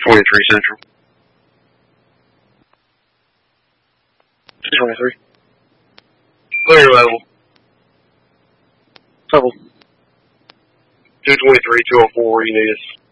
23 Central. 223. Clear level. Level. 223, 204, where you need us.